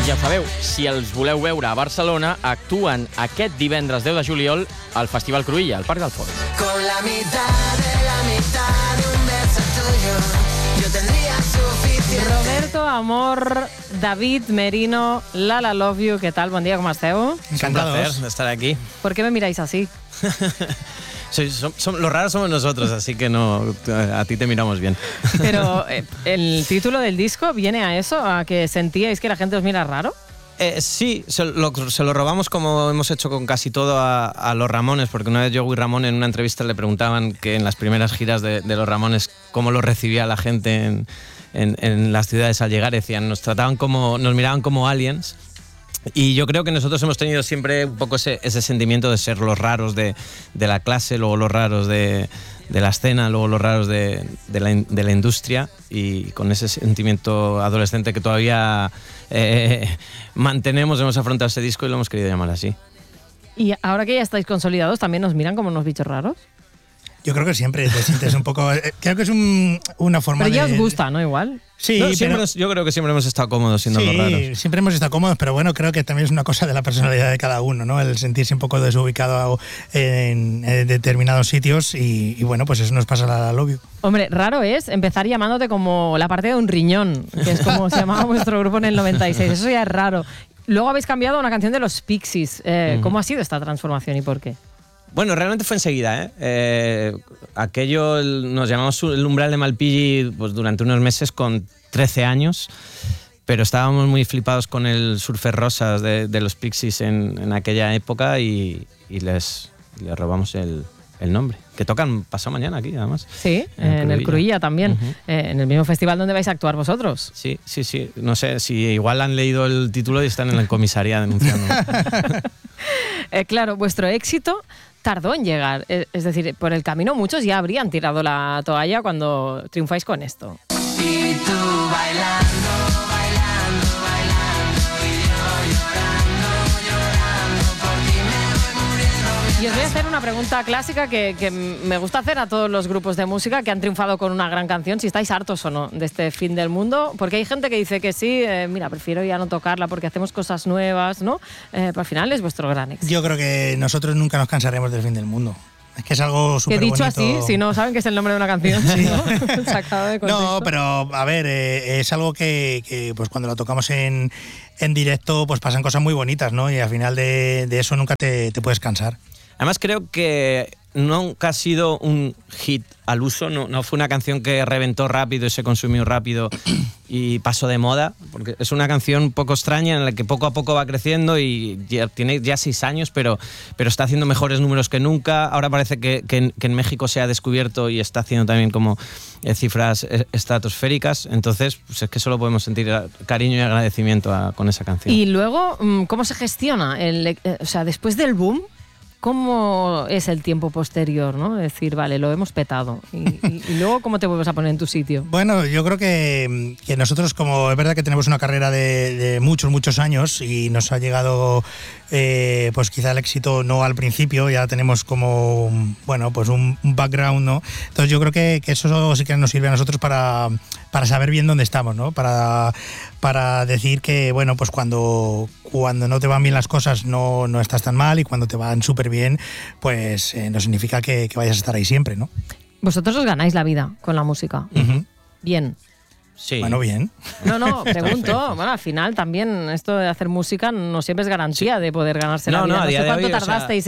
Ja ho sabeu, si els voleu veure a Barcelona, actuen aquest divendres 10 de juliol al Festival Cruïlla, al Parc del Fòrum. Con la mitad de un verso tuyo, yo tendría suficiente. Roberto, Amor, David, Merino, Lala Love You, ¿qué tal? Buen día, ¿cómo esteu? Encantados. Un placer estar aquí. ¿Por qué me miráis así? Los raros somos nosotros, así que no, a ti te miramos bien. Pero el título del disco viene a eso, a que sentíais que la gente os mira raro. Sí, se lo robamos como hemos hecho con casi todo a los Ramones, porque una vez Joey Ramón en una entrevista le preguntaban que en las primeras giras de los Ramones cómo lo recibía la gente en las ciudades al llegar. Decían, nos miraban como aliens. Y yo creo que nosotros hemos tenido siempre un poco ese sentimiento de ser los raros de la clase, luego los raros de la escena, luego los raros de la industria, y con ese sentimiento adolescente que todavía mantenemos, hemos afrontado este disco y lo hemos querido llamar así. Y ahora que ya estáis consolidados, ¿también nos miran como unos bichos raros? Yo creo que siempre te sientes un poco... Creo que es una forma de... Pero ya os gusta, ¿no? Igual. Sí, no, yo creo que siempre hemos estado cómodos siendo los raros. Sí, siempre hemos estado cómodos, pero bueno, creo que también es una cosa de la personalidad de cada uno, ¿no? El sentirse un poco desubicado en determinados sitios y bueno, pues eso nos pasa a la Love You. Hombre, raro es empezar llamándote como la parte de un riñón, que es como se llamaba vuestro grupo en el 96. Eso ya es raro. Luego habéis cambiado a una canción de los Pixies. ¿Cómo ha sido esta transformación y por qué? Bueno, realmente fue enseguida, aquello nos llamamos el umbral de Malpighi pues, durante unos meses con 13 años, pero estábamos muy flipados con el Surfer Rosas de los Pixies en aquella época y les robamos el nombre. Que tocan pasado mañana aquí, además. Sí, en el Cruïlla también, en el mismo festival donde vais a actuar vosotros. Sí. No sé si igual han leído el título y están en la comisaría denunciando. Claro, vuestro éxito tardó en llegar. Es decir, por el camino muchos ya habrían tirado la toalla cuando triunfáis con esto. Y tú bailando, bailando, bailando, y yo llorando por ti me voy muriendo. Y os voy a hacer una pregunta clásica que me gusta hacer a todos los grupos de música que han triunfado con una gran canción, si estáis hartos o no de este fin del mundo, porque hay gente que dice que sí, mira, prefiero ya no tocarla porque hacemos cosas nuevas, ¿no? Pero al final es vuestro gran éxito. Yo creo que nosotros nunca nos cansaremos del fin del mundo. Es que es algo súper bonito. Que dicho así, si no saben que es el nombre de una canción, sí. ¿No? Sacado de contexto. No, pero a ver, es algo que pues cuando lo tocamos en directo pues pasan cosas muy bonitas, ¿no? Y al final de eso nunca te puedes cansar. Además creo que nunca ha sido un hit al uso, no fue una canción que reventó rápido y se consumió rápido y pasó de moda, porque es una canción un poco extraña en la que poco a poco va creciendo y tiene ya 6 años, pero está haciendo mejores números que nunca. Ahora parece que en México se ha descubierto y está haciendo también como cifras estratosféricas, entonces pues es que solo podemos sentir cariño y agradecimiento con esa canción. Y luego, ¿cómo se gestiona? O sea, después del boom, ¿cómo es el tiempo posterior, ¿no? Es decir, vale, lo hemos petado. Y luego, ¿cómo te vuelves a poner en tu sitio? Bueno, yo creo que nosotros, como es verdad que tenemos una carrera de muchos años y nos ha llegado pues quizá el éxito no al principio, ya tenemos como, bueno, pues un background, ¿no? Entonces yo creo que eso sí que nos sirve a nosotros para saber bien dónde estamos, ¿no? Para decir que, bueno, pues cuando no te van bien las cosas no estás tan mal, y cuando te van súper bien, pues no significa que vayas a estar ahí siempre, ¿no? Vosotros os ganáis la vida con la música. Uh-huh. Bien. Sí. Bueno, bien. No, pregunto. Bueno, al final también esto de hacer música no siempre es garantía de poder ganarse la vida. No sé cuánto hoy, tardasteis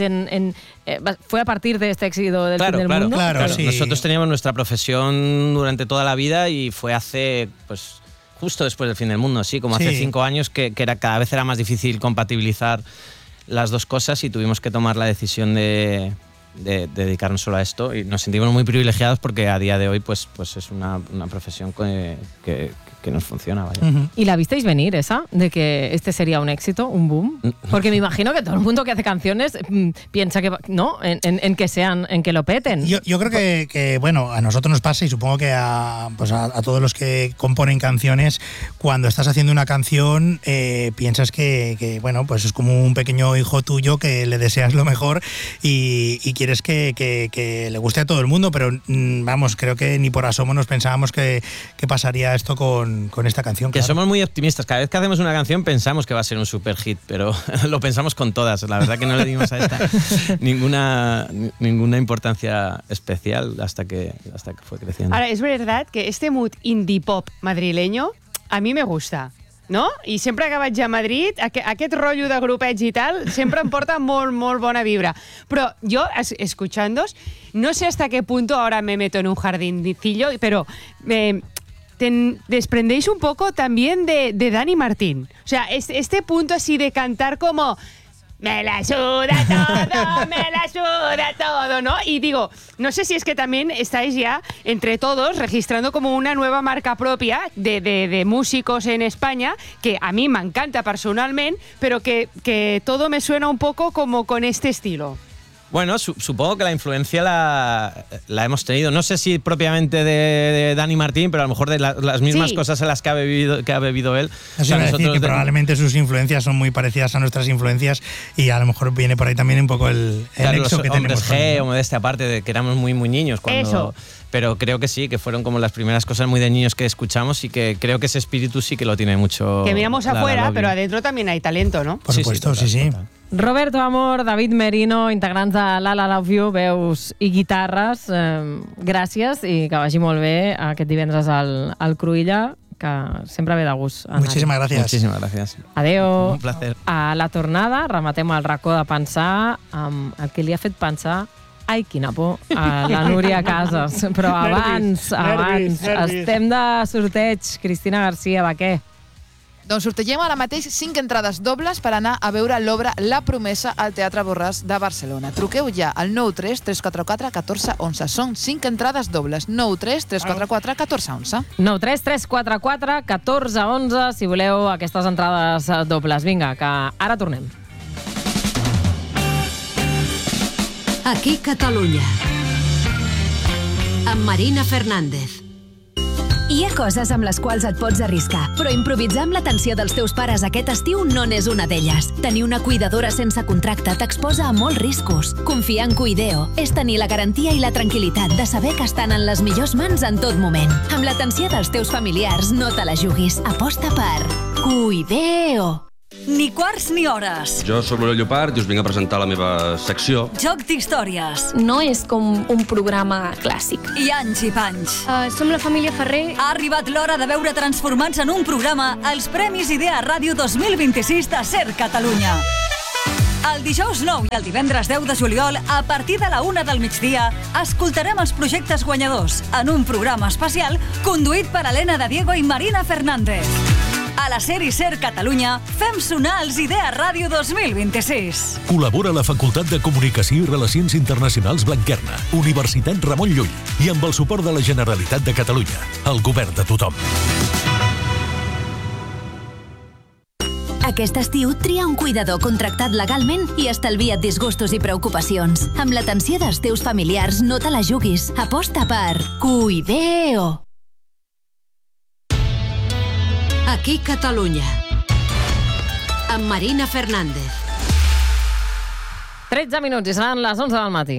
¿fue a partir de este éxito del fin del mundo? Claro, sí. Nosotros teníamos nuestra profesión durante toda la vida y fue hace, pues, justo después del fin del mundo, sí, como hace 5 años que cada vez era más difícil compatibilizar las dos cosas y tuvimos que tomar la decisión de dedicarnos solo a esto, y nos sentimos muy privilegiados porque a día de hoy pues es una profesión que nos funciona, vaya. Uh-huh. ¿Y la visteis venir esa? ¿De que este sería un éxito, un boom? Porque me imagino que todo el mundo que hace canciones piensa que no, en que lo peten. Yo creo que bueno, a nosotros nos pasa, y supongo que a todos los que componen canciones, cuando estás haciendo una canción piensas que bueno, pues es como un pequeño hijo tuyo que le deseas lo mejor y quieres quieres que le guste a todo el mundo, pero vamos, creo que ni por asomo nos pensábamos que pasaría esto con esta canción. Que somos muy optimistas. Cada vez que hacemos una canción pensamos que va a ser un super hit, pero lo pensamos con todas. La verdad que no le dimos a esta ninguna importancia especial hasta que fue creciendo. Ahora, es verdad que este mood indie pop madrileño a mi me gusta, no? I sempre que vaig a Madrid, aquest rotllo de grupets i tal, sempre em porta molt, molt bona vibra. Però jo, escuchándos, no sé hasta qué punto ahora me meto en un jardincillo, pero desprendéis un poco también de Dani Martín. O sea, este punto así de cantar como... Me la suda todo, ¿no? Y digo, no sé si es que también estáis ya, entre todos, registrando como una nueva marca propia de músicos en España, que a mí me encanta personalmente, pero que todo me suena un poco como con este estilo. Bueno, supongo que la influencia la hemos tenido. No sé si propiamente de Dani Martín, pero a lo mejor de las mismas cosas en las que ha bebido él. Eso iba a decir que probablemente sus influencias son muy parecidas a nuestras influencias y a lo mejor viene por ahí también un poco el nexo que tenemos. G o Modestia aparte, de que éramos muy, muy niños cuando... Eso. Pero creo que sí, que fueron como las primeras cosas muy de niños que escuchamos y que creo que ese espíritu sí que lo tiene mucho... Que miramos afuera, pero adentro también hay talento, ¿no? Por supuesto, sí. Roberto Amor, David Merino, integrants de La La Love You, veus i guitarres, gràcies i que vagi molt bé aquest divendres al Cruïlla, que sempre ve de gust. Muchísimas gracias. Muchísimas gracias. Adéu. Un placer. A la tornada rematem el racó de pensar amb el que li ha fet pensar ai, quina por, a la Núria Casas. Però abans, estem de sorteig. Cristina Garcia, de què? Doncs sortegem ara mateix 5 entrades dobles per anar a veure l'obra La Promesa al Teatre Borràs de Barcelona. Truqueu ja al 93 344 14 11. Són 5 entrades dobles. 93 344 14 11. 93 344 14 11 si voleu aquestes entrades dobles. Vinga, que ara tornem. Aquí Catalunya. Amb Marina Fernández. Hi ha coses amb les quals et pots arriscar, però improvisar amb l'atenció dels teus pares aquest estiu no n'és una d'elles. Tenir una cuidadora sense contracte t'exposa a molts riscos. Confiar en Cuideo és tenir la garantia i la tranquil·litat de saber que estan en les millors mans en tot moment. Amb l'atenció dels teus familiars no te la juguis. Aposta per Cuideo. Ni quarts ni hores. Jo sóc l'Oriol Llopart i us vinc a presentar la meva secció. Joc d'històries. No és com un programa clàssic. I anys i panys. Som la família Ferrer. Ha arribat l'hora de veure transformats en un programa els Premis Idea Ràdio 2026 de Ser Catalunya. El dijous 9 i el divendres 10 de juliol, a partir de la 1 del migdia, escoltarem els projectes guanyadors en un programa especial conduït per Helena de Diego i Marina Fernández. A la sèrie Ser Catalunya fem sonar els Idea Ràdio 2026. Col·labora la Facultat de Comunicació i Relacions Internacionals Blanquerna, Universitat Ramon Llull i amb el suport de la Generalitat de Catalunya, el govern de tothom. Aquest estiu tria un cuidador contractat legalment i estalvia't disgustos i preocupacions. Amb l'atenció dels teus familiars no te la juguis. Aposta per Cuideo. Aquí Catalunya. Amb Marina Fernández. 13 minuts i seran les 11 del matí.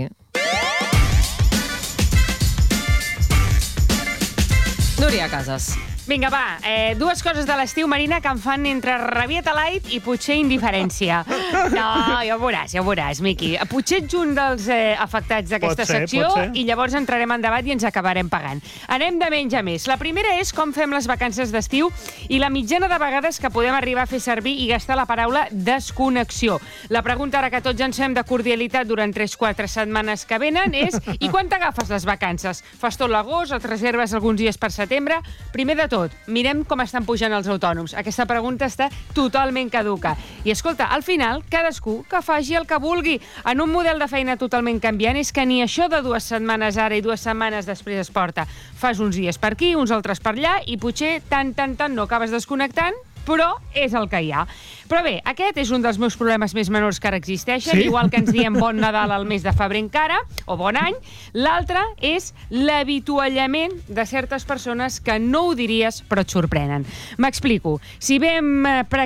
Núria Casas. Vinga, va, dues coses de l'estiu, Marina, que em fan entre rabieta light i potser indiferència. No, ja ho veuràs, Miqui. Potser ets un dels afectats d'aquesta secció i llavors entrarem en debat i ens acabarem pagant. Anem de menys a més. La primera és com fem les vacances d'estiu i la mitjana de vegades que podem arribar a fer servir i gastar la paraula desconnexió. La pregunta ara que tots ens fem de cordialitat durant 3-4 setmanes que venen és i quan t'agafes les vacances? Fas tot l'agost, et reserves alguns dies per setembre? Primer de tot, mirem com estan pujant els autònoms. Aquesta pregunta està totalment caduca. I escolta, al final, cadascú que faci el que vulgui. En un model de feina totalment canviant és que ni això de 2 setmanes ara i 2 setmanes després es porta. Fas uns dies per aquí, uns altres per allà i potser tant no acabes desconnectant però és el que hi ha. Però bé, aquest és un dels meus problemes més menors que ara existeixen, igual que ens diem bon Nadal al mes de febrer encara, o bon any. L'altre és l'avituallament de certes persones que no ho diries, però et sorprenen. M'explico. Si bé hem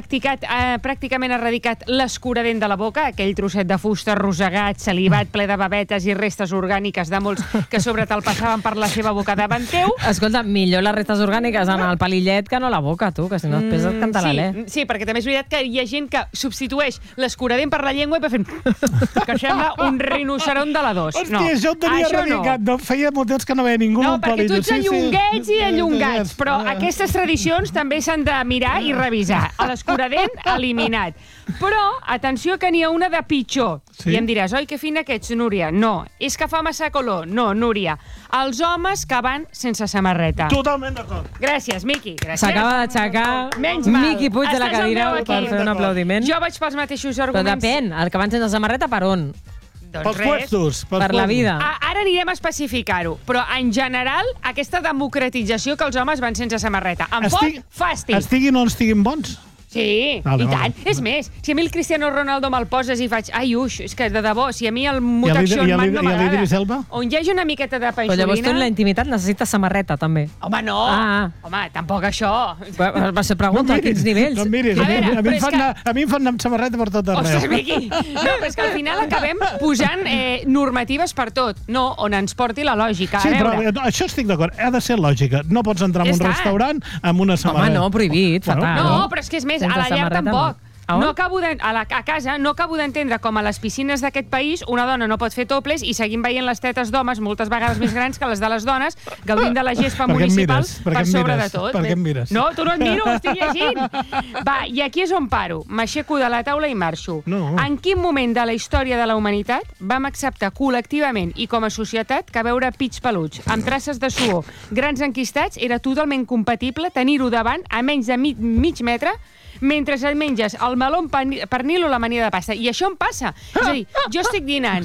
pràcticament erradicat l'escuradent de la boca, aquell trosset de fusta rosegat, salivat, ple de babetes i restes orgàniques de molts que sobre te'l passaven per la seva boca davant teu... Escolta, millor les restes orgàniques en el palillet que no la boca, tu, que si no després et canta l'alè. Sí, perquè també és veritat que hi ha gent que substitueix l'escuradent per la llengua i per fent... que sembla un rinoceron de la 2. Hòstia, això ho tenia erradicat. No feia molt temps que no veia ningú amb un perquè palillo. tu ets allonguets i allongats, però aquestes tradicions també s'han de mirar i revisar. A l'escuradent, eliminat. Però, atenció, que n'hi ha una de pitjor. I em diràs, oi, que fina que ets, Núria? No. És que fa massa color? No, Núria. Els homes que van sense samarreta. Totalment d'acord. Gràcies, Miqui. S'acaba d'aixecar Miqui Puig de la cadira per fer un aplaudiment. Jo vaig pels mateixos arguments. Però depèn, el que van sense samarreta per on? Doncs pels puestos. Per la vida. Ara anirem a especificar-ho, però en general aquesta democratització que els homes van sense samarreta. Em fot fàstic. Estiguin o no estiguin bons? Sí, i tant. És més, si a mi el Cristiano Ronaldo me'l poses i faig ai, uix, és que de debò, si a mi el Mutaction Man no m'agrada. I l'Idris Elba? On hi hagi una miqueta de panxolina... Però llavors tu en la intimitat necessites samarreta, també. Home, no! Home, tampoc això. Va ser pregunta, a quins nivells? No em miris, a mi em fan anar amb samarreta per tot arreu. Ostres, Miqui! No, però és que al final acabem posant normatives per tot. No, on ens porti la lògica. Sí, però això estic d'acord. Ha de ser lògica. No pots entrar en un restaurant amb una samarreta. Home, no, prohibit, fatal. No, però és que és més, a la llar tampoc. No acabo a casa no acabo d'entendre com a les piscines d'aquest país una dona no pot fer toples i seguim veient les tetes d'homes moltes vegades més grans que les de les dones gaudint de la gespa municipal per sobre de tot. Per què em mires? No, tu no et miro, ho estic llegint. Va, i aquí és on paro. M'aixeco de la taula i marxo. No. En quin moment de la història de la humanitat vam acceptar col·lectivament i com a societat que veure pits peluts amb traces de suor, grans enquistats, era totalment compatible tenir-ho davant a menys de mig metre mentre et menges el meló amb pernil o l'amanida de pasta. I això em passa. És a dir, jo estic dinant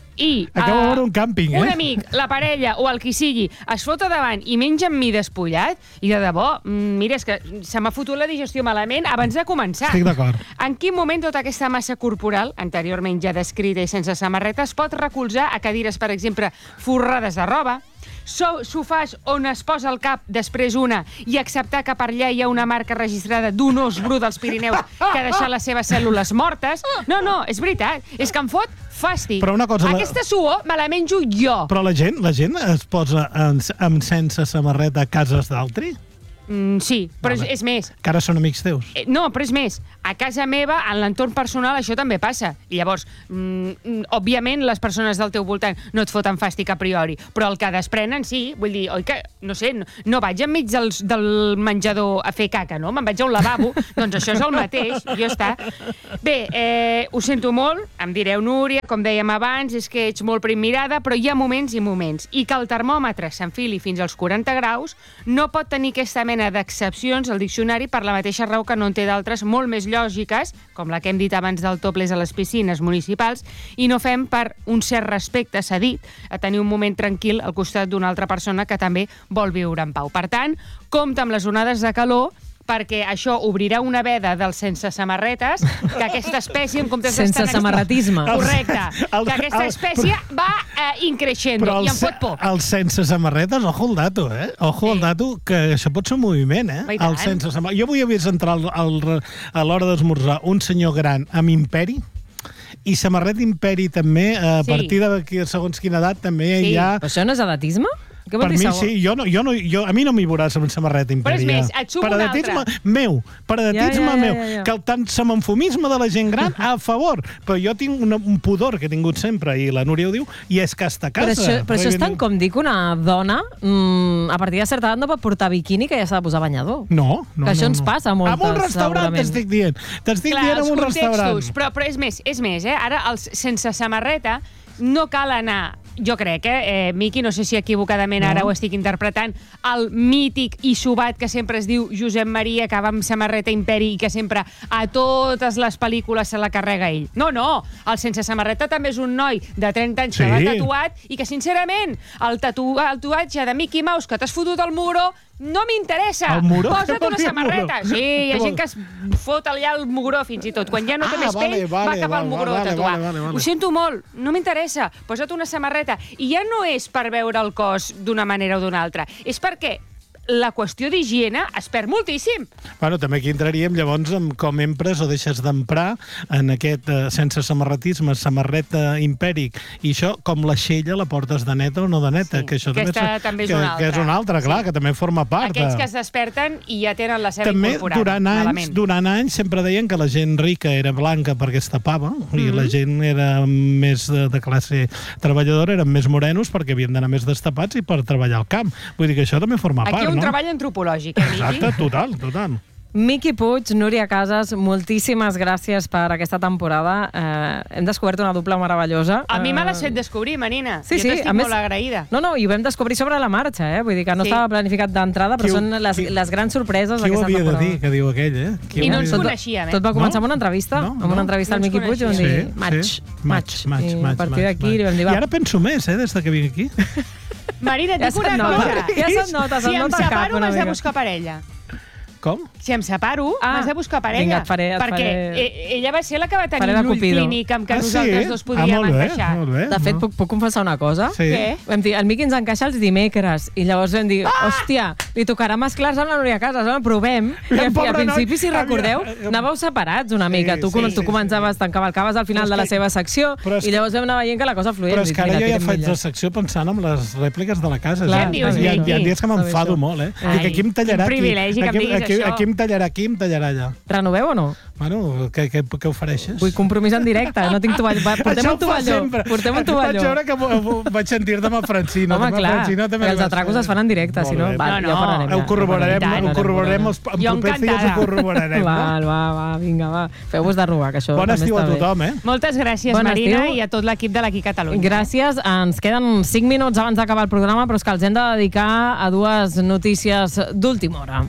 i acabo de veure un càmping, un amic, la parella o el qui sigui es fota davant i menja amb mi despullat i de debò, mira, és que se m'ha fotut la digestió malament abans de començar. Estic d'acord. En quin moment tota aquesta massa corporal, anteriorment ja descrita i sense samarreta, es pot recolzar a cadires, per exemple, forrades de roba, sofàs on es posa el cap després una i acceptar que per allà hi ha una marca registrada d'un os bru dels Pirineus que ha deixat les seves cèl·lules mortes? No, és veritat. És que em fot fàstic. Però una cosa... Aquesta suor me la menjo jo. Però la gent es posa amb sense samarreta a cases d'altri? Sí, però és més. Que ara són amics teus. No, però és més. A casa meva, en l'entorn personal, això també passa. I llavors, òbviament, les persones del teu voltant no et foten fàstic a priori, però el que desprenen, sí. Vull dir, oi que, no sé, no vaig enmig del menjador a fer caca, no? Me'n vaig a un lavabo. Doncs això és el mateix, ja està. Bé, ho sento molt, em direu, Núria, com dèiem abans, és que ets molt primmirada, però hi ha moments i moments. I que el termòmetre s'enfili fins als 40 graus no pot tenir aquesta mena d'excepcions al diccionari per la mateixa raó que no en té d'altres molt més lògiques, com la que hem dit abans del topless a les piscines municipals, i no fem per un cert respecte cedit a tenir un moment tranquil al costat d'una altra persona que també vol viure en pau. Per tant, compta amb les onades de calor perquè això obrirà una veda dels sense samarretes, que aquesta espècie, en comptes d'estar... Sense samarretisme. Correcte. Que aquesta espècie va increixent i em fot por. Els sense samarretes, ojo al dato, Ojo al dato, que això pot ser un moviment, Els sense samarretes. Jo avui he vist entrar a l'hora d'esmorzar un senyor gran amb imperi, i samarreta imperi també, a partir de segons quina edat, també hi ha... Però això no és edatisme? Per mi sí, a mi no m'hi veuràs amb samarreta imperi. Però és més, et sumo una altra. Paradigma meu, que el tant semenfumisme de la gent gran a favor, però jo tinc un pudor que he tingut sempre, i la Núria ho diu, i és que està a casa. Però això és tan com dir que una dona a partir de certa edat no pot portar biquini que ja s'ha de posar banyador. No. Que això ens passa a moltes, segurament. En un restaurant t'estic dient. T'estic dient en un restaurant. Però és més, ara els sense samarreta no cal anar, jo crec, Miqui, no sé si equivocadament ara ho estic interpretant, el mític i subat que sempre es diu Josep Maria, que va amb samarreta imperi i que sempre a totes les pel·lícules se la carrega ell. No, el sense samarreta també és un noi de 30 anys que va tatuat i que, sincerament, el tatuatge de Mickey Mouse que t'has fotut al muro, No m'interessa. El muro? Posa't Què una vol dir samarreta. muro? Sí, hi ha Què gent que es fot allà el mugró fins i tot. Quan ja no té més pell, va cap al mugró a tatuar. Ho sento molt, no m'interessa. Posa't una samarreta. I ja no és per veure el cos d'una manera o d'una altra. És perquè la qüestió d'higiene es perd moltíssim. Bueno, també aquí entraríem llavors amb com empres o deixes d'emprar en aquest sense samarretisme, samarreta impèric. I això, com la xella, la portes de neta o no de neta. Sí. Que això també és una altra. Que és una altra, clar, que també forma part. Aquells que es desperten i ja tenen la ceba incorporada. També, durant anys, sempre deien que la gent rica era blanca perquè es tapava i la gent era més de classe treballadora, eren més morenos perquè havien d'anar més destapats i per treballar al camp. Vull dir que això també forma part, un treball antropològic, Miki? Exacte, total. Miki Puig, Núria Casas, moltíssimes gràcies per aquesta temporada. Hem descobert una dupla meravellosa. A mi me l'has fet descobrir, Marina. Sí, jo t'estic molt agraïda. No, i ho vam descobrir sobre la marxa, Vull dir que no estava planificat d'entrada, però són les grans sorpreses d'aquesta temporada. Qui ho havia de dir, que diu aquell, I no ens coneixíem, Tot va començar amb una entrevista, amb una entrevista al Miki Puig, on dir match. I a partir d'aquí li vam dir... I ara penso més, des que vinc aquí. Marina, et dic una cosa. Ja se't nota si em separo, m'has de buscar parella. Com? Si em separo, m'has de buscar parella. Vinga, et faré. Perquè ella va ser la que va tenir l'ull clínic amb què nosaltres dos podíem encaixar. De fet, puc confessar una cosa? Sí. Què? Vam dir, el Miki ens encaixa els dimecres. I llavors vam dir, hòstia, li tocarà mesclar-se amb la Núria Casas. Provem. I al principi, si recordeu, anàveu separats una mica. Tu començaves, t'encavalcaves al final de la seva secció i llavors vam anar veient que la cosa fluïa. Però és que ara jo ja faig la secció pensant en les rèpliques de la casa. Hi ha dies que m'enfado molt, Dic, aquí em tallarà aquí em tallarà aquí, em tallarà allà. Renoveu o no? Bueno, què ofereixes? Vull compromís en directe, no tinc tovalló. Portem un tovalló. Vaig veure que vaig sentir-te amb el Francino. Home, clar, que els atracos es fan en directe, si no, ja ho parlarem. Ho corroborarem, en propers dies ho corroborarem. Va, vinga, va. Feu-vos de robar, que això bon estiu a tothom, Moltes gràcies, Marina, i a tot l'equip de l'Aquí Catalunya. Gràcies. Ens queden 5 minuts abans d'acabar el programa, però és que els hem de dedicar a dues notícies d'última hora.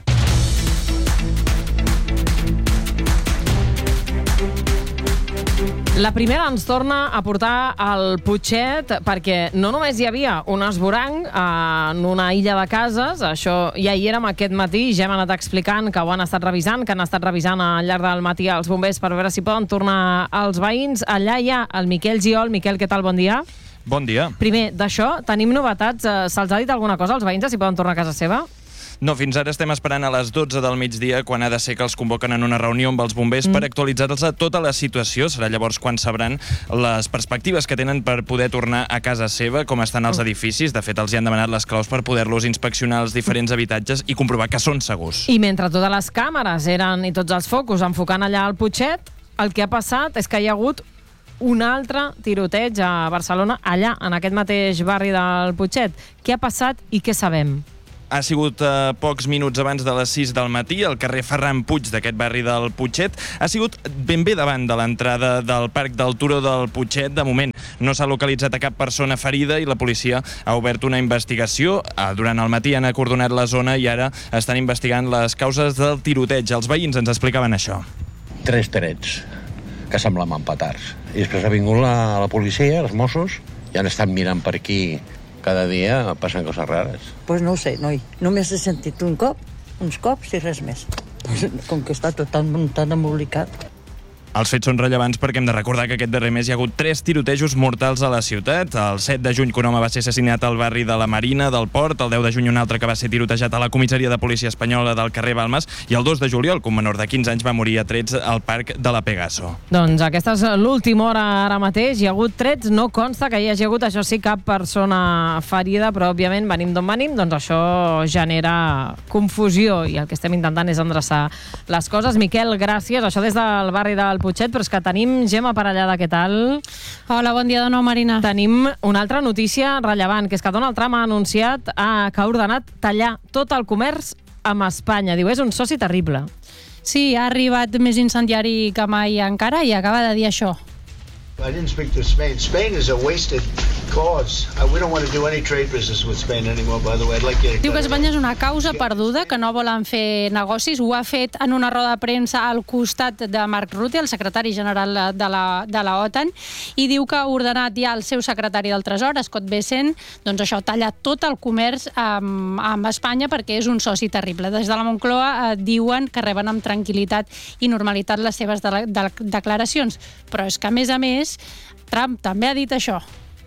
La primera ens torna a portar al Putxet perquè no només hi havia un esvoranc en una illa de cases, això ja hi érem aquest matí, ja hem anat explicant que ho han estat revisant, que han estat revisant al llarg del matí els bombers per veure si poden tornar als veïns. Allà hi ha el Miquel Giol. Miquel, què tal? Bon dia. Bon dia. Primer, d'això, tenim novetats? Se'ls ha dit alguna cosa als veïns de si poden tornar a casa seva? No, fins ara estem esperant a les 12 del migdia, quan ha de ser que els convoquen en una reunió amb els bombers per actualitzar-los a tota la situació. Serà llavors quan sabran les perspectives que tenen per poder tornar a casa seva, com estan els edificis. De fet, els hi han demanat les claus per poder-los inspeccionar els diferents habitatges i comprovar que són segurs. I mentre totes les càmeres i tots els focus enfocant allà al Putxet, el que ha passat és que hi ha hagut un altre tiroteig a Barcelona, allà, en aquest mateix barri del Putxet. Què ha passat i què sabem? Ha sigut pocs minuts abans de les 6 del matí, al carrer Ferran Puig d'aquest barri del Putxet. Ha sigut ben bé davant de l'entrada del Parc del Turó del Putxet. De moment no s'ha localitzat a cap persona ferida i la policia ha obert una investigació. Durant el matí han acordonat la zona i ara estan investigant les causes del tiroteig. Els veïns ens explicaven això. 3 trets que semblaven petards. I després ha vingut la policia, els Mossos, i han estat mirant per aquí. Cada dia passen coses rares. Pues no ho sé, noi. Només he sentit un cop, uns cops i res més. Com que està tot tan embolicat. Els fets són rellevants perquè hem de recordar que aquest darrer mes hi ha hagut 3 tirotejos mortals a la ciutat. El 7 de juny, que un home va ser assassinat al barri de la Marina, del Port. El 10 de juny, un altre que va ser tirotejat a la comissaria de policia espanyola del carrer Balmes. I el 2 de juliol, que un menor de 15 anys va morir a trets al parc de la Pegaso. Doncs aquesta és l'última hora ara mateix. Hi ha hagut trets, no consta que hi hagi hagut, això sí, cap persona ferida, però òbviament venim d'on venim, doncs això genera confusió i el que estem intentant és endreçar les coses. Miquel, gràcies. Això des del barri del Putxet, però és que tenim Gemma Parellada, què tal? Hola, bon dia de nou, Marina. Tenim una altra notícia rellevant, que és que Donald Trump ha anunciat que ha ordenat tallar tot el comerç amb Espanya. Diu, és un soci terrible. Sí, ha arribat més incendiari que mai encara i acaba de dir això. I didn't speak to Spain. Spain is a wasted cause. We don't want to do any trade business with Spain anymore, by the way. I'd like you to... Diu que Espanya és una causa perduda, que no volen fer negocis. Ho ha fet en una roda de premsa al costat de Mark Rutte, el secretari general de la OTAN, i diu que ha ordenat ja al seu secretari del Tresor, Scott Bessent, doncs això, tallar tot el comerç amb Espanya perquè és un soci terrible. Des de la Moncloa diuen que reben amb tranquil·litat i normalitat les seves declaracions. Però és que, a més, Trump també ha dit això.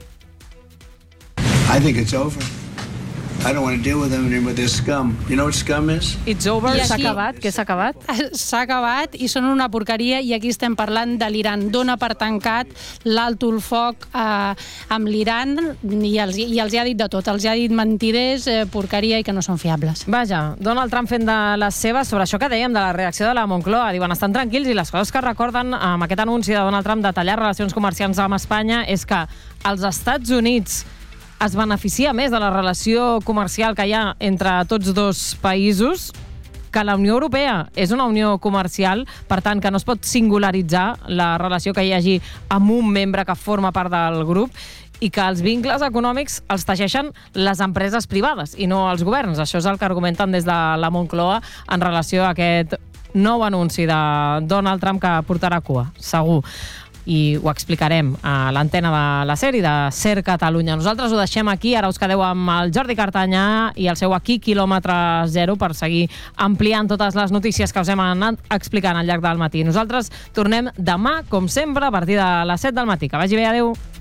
I think it's over. I don't want to deal with them anymore. They're scum. You know what scum is? It's over. S'ha acabat. Què s'ha acabat? S'ha acabat i són una porqueria, i aquí estem parlant de l'Iran. Dona per tancat l'alto el foc amb l'Iran i els ha dit de tot. Els ha dit mentiders, porqueria i que no són fiables. Vaja, Donald Trump fent de les seves sobre això que dèiem de la reacció de la Moncloa. Diuen, estan tranquils, i les coses que recorden amb aquest anunci de Donald Trump de tallar relacions comercials amb Espanya és que els Estats Units es beneficia més de la relació comercial que hi ha entre tots dos països que la Unió Europea. És una unió comercial, per tant, que no es pot singularitzar la relació que hi hagi amb un membre que forma part del grup, i que els vincles econòmics els teixeixen les empreses privades i no els governs. Això és el que argumenten des de la Moncloa en relació a aquest nou anunci de Donald Trump que portarà cua, segur. I ho explicarem a l'antena de la sèrie de Ser Catalunya. Nosaltres ho deixem aquí, ara us quedeu amb el Jordi Cartanyà i el seu Aquí quilòmetre zero per seguir ampliant totes les notícies que us hem anat explicant al llarg del matí. Nosaltres tornem demà, com sempre, a partir de les 7 del matí. Que vagi bé, adeu!